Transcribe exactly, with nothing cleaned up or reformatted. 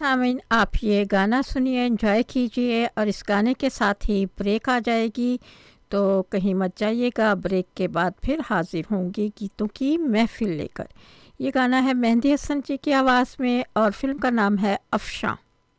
सामीन, आप ये गाना सुनिए, एंजॉय कीजिए और इस गाने के साथ ही ब्रेक आ जाएगी, तो कहीं मत जाइएगा। ब्रेक के बाद फिर हाजिर होंगी गीतों की महफिल लेकर। ये गाना है मेहंदी हसन जी की आवाज़ में और फिल्म का नाम है अफशां।